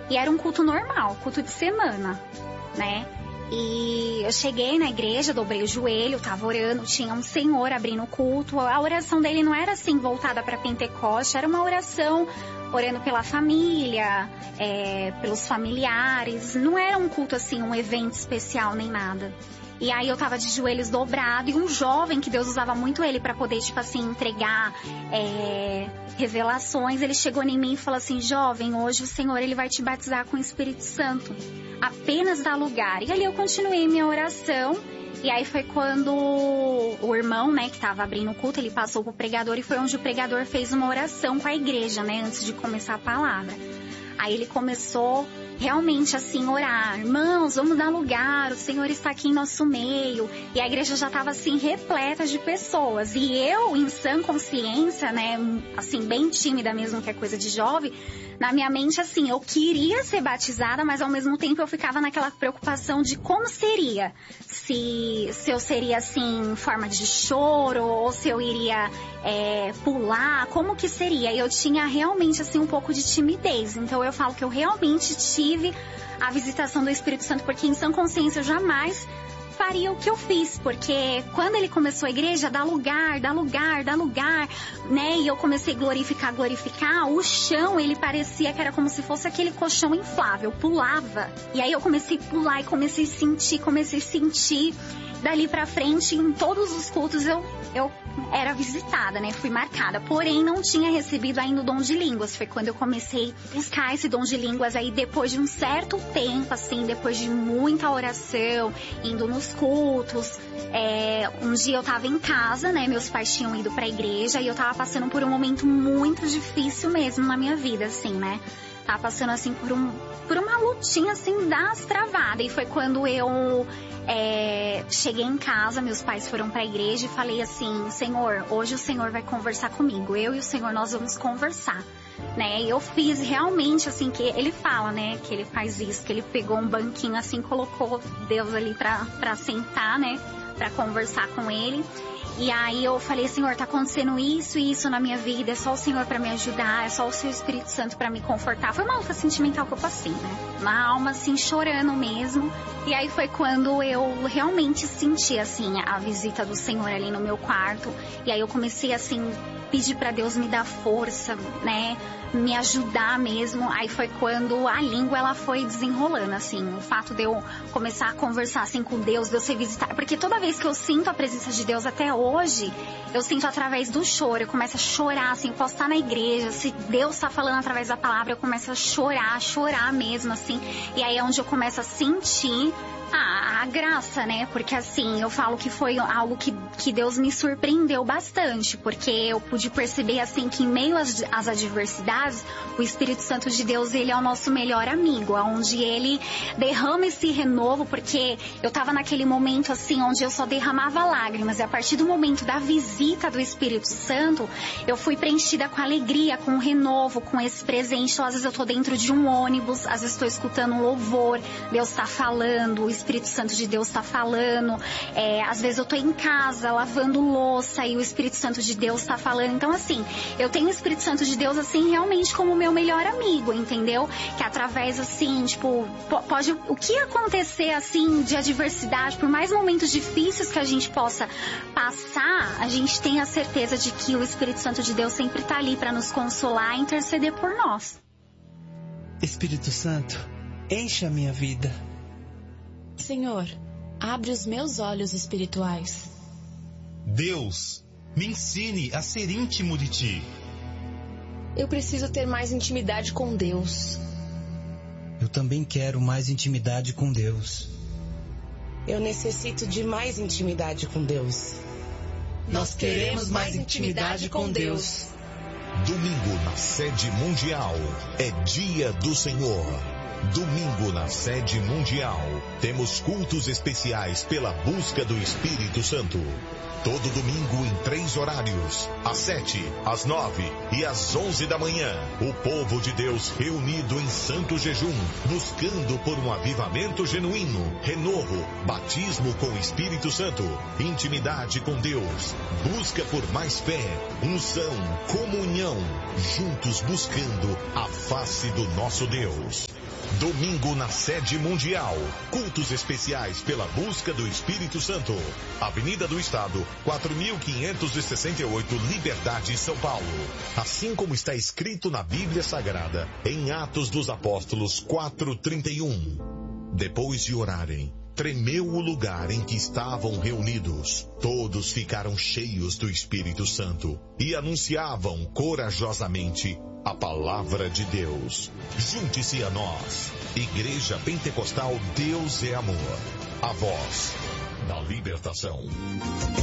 E era um culto normal, culto de semana, né? E eu cheguei na igreja, dobrei o joelho, tava orando, tinha um senhor abrindo o culto. A oração dele não era assim voltada para Pentecoste, era uma oração orando pela família, pelos familiares. Não era um culto assim, um evento especial nem nada. E aí eu tava de joelhos dobrados, e um jovem, que Deus usava muito ele pra poder, tipo assim, entregar revelações, ele chegou em mim e falou assim: jovem, hoje o Senhor, ele vai te batizar com o Espírito Santo. Apenas dá lugar. E ali eu continuei minha oração. E aí foi quando o irmão, né, que tava abrindo o culto, ele passou pro pregador, e foi onde o pregador fez uma oração com a igreja, né, antes de começar a palavra. Aí ele começou realmente assim orar: irmãos, vamos dar lugar, o Senhor está aqui em nosso meio. E a igreja já estava assim repleta de pessoas, e eu, em sã consciência, né, assim bem tímida mesmo, que é coisa de jovem, na minha mente assim, eu queria ser batizada, mas ao mesmo tempo eu ficava naquela preocupação de como seria, se eu seria assim em forma de choro, ou se eu iria pular, como que seria. E eu tinha realmente assim um pouco de timidez. Então eu falo que eu realmente tive a visitação do Espírito Santo, porque em sã consciência eu jamais faria o que eu fiz, porque quando ele começou a igreja, dá lugar, né, e eu comecei a glorificar, o chão, ele parecia que era como se fosse aquele colchão inflável, pulava, e aí eu comecei a pular e comecei a sentir, dali pra frente, em todos os cultos eu era visitada, né, fui marcada, porém não tinha recebido ainda o dom de línguas. Foi quando eu comecei a buscar esse dom de línguas, aí depois de um certo tempo, assim, depois de muita oração, indo nos cultos, um dia eu tava em casa, né, meus pais tinham ido pra igreja, e eu tava passando por um momento muito difícil mesmo na minha vida, assim, né, tava passando assim por uma lutinha assim das travadas, e foi quando eu cheguei em casa, meus pais foram pra igreja, e falei assim: Senhor, hoje o Senhor vai conversar comigo, eu e o Senhor, nós vamos conversar, né, e eu fiz realmente assim, que ele fala, né, que ele faz isso, que ele pegou um banquinho assim, colocou Deus ali pra sentar, né, pra conversar com ele. E aí eu falei: Senhor, tá acontecendo isso e isso na minha vida, é só o Senhor pra me ajudar, é só o seu Espírito Santo pra me confortar. Foi uma luta sentimental que eu passei, né? Uma alma assim, chorando mesmo. E aí foi quando eu realmente senti assim, a visita do Senhor ali no meu quarto. E aí eu comecei assim, pedir pra Deus me dar força, né? Me ajudar mesmo. Aí foi quando a língua, ela foi desenrolando, assim, o fato de eu começar a conversar assim com Deus, de eu ser visitada, porque toda vez que eu sinto a presença de Deus, até hoje, eu sinto através do choro. Eu começo a chorar, assim, eu posso estar na igreja, se Deus está falando através da palavra, eu começo a chorar mesmo, assim, e aí é onde eu começo a sentir a graça, né? Porque assim, eu falo que foi algo que Deus me surpreendeu bastante, porque eu pude perceber assim que em meio às adversidades, o Espírito Santo de Deus, ele é o nosso melhor amigo, onde ele derrama esse renovo, porque eu tava naquele momento assim, onde eu só derramava lágrimas, e a partir do momento da visita do Espírito Santo, eu fui preenchida com alegria, com renovo, com esse presente. Então, às vezes eu tô dentro de um ônibus, às vezes estou escutando um louvor, Deus tá falando, o Espírito Santo de Deus está falando, às vezes eu tô em casa lavando louça e o Espírito Santo de Deus está falando. Então assim, eu tenho o Espírito Santo de Deus assim realmente como meu melhor amigo, entendeu? Que através assim, tipo, pode o que acontecer assim de adversidade, por mais momentos difíceis que a gente possa passar, a gente tem a certeza de que o Espírito Santo de Deus sempre está ali para nos consolar e interceder por nós. Espírito Santo, enche a minha vida. Senhor, abre os meus olhos espirituais. Deus, me ensine a ser íntimo de Ti. Eu preciso ter mais intimidade com Deus. Eu também quero mais intimidade com Deus. Eu necessito de mais intimidade com Deus. Nós queremos mais intimidade com Deus. Domingo na sede mundial é Dia do Senhor. Domingo na sede mundial temos cultos especiais pela busca do Espírito Santo. Todo domingo em 3 horários, às 7, às 9 e às 11 da manhã. O povo de Deus reunido em santo jejum, buscando por um avivamento genuíno, renovo, batismo com o Espírito Santo, intimidade com Deus, busca por mais fé, unção, comunhão, juntos buscando a face do nosso Deus. Domingo na sede mundial. Cultos especiais pela busca do Espírito Santo. Avenida do Estado, 4568, Liberdade, São Paulo. Assim como está escrito na Bíblia Sagrada, em Atos dos Apóstolos 4:31. Depois de orarem, tremeu o lugar em que estavam reunidos. Todos ficaram cheios do Espírito Santo e anunciavam corajosamente a palavra de Deus. Junte-se a nós. Igreja Pentecostal Deus é Amor. A voz da libertação.